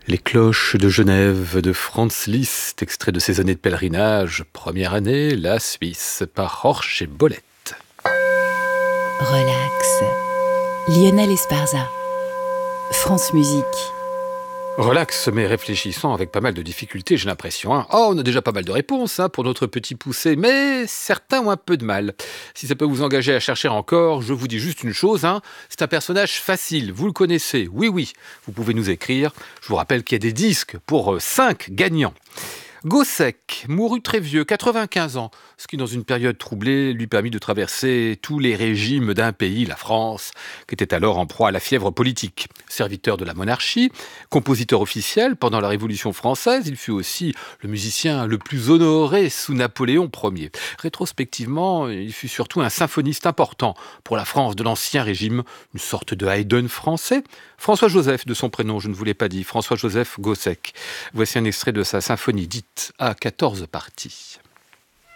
Les cloches de Genève de Franz Liszt, extrait de ses années de pèlerinage. Première année, la Suisse, par Horsch et Bolette. Relax. Lionel Esparza. France Musique. Relax, mais réfléchissant avec pas mal de difficultés, j'ai l'impression. Oh, on a déjà pas mal de réponses pour notre petit poussé, mais certains ont un peu de mal. Si ça peut vous engager à chercher encore, je vous dis juste une chose, c'est un personnage facile, vous le connaissez, oui, vous pouvez nous écrire. Je vous rappelle qu'il y a des disques pour 5 gagnants. Gossec mourut très vieux, 95 ans, ce qui dans une période troublée lui permit de traverser tous les régimes d'un pays, la France, qui était alors en proie à la fièvre politique. Serviteur de la monarchie, compositeur officiel pendant la Révolution française, il fut aussi le musicien le plus honoré sous Napoléon Ier. Rétrospectivement, il fut surtout un symphoniste important pour la France de l'Ancien Régime, une sorte de Haydn français. François-Joseph, de son prénom, je ne vous l'ai pas dit, François-Joseph Gossec. Voici un extrait de sa symphonie dite à 14 parties.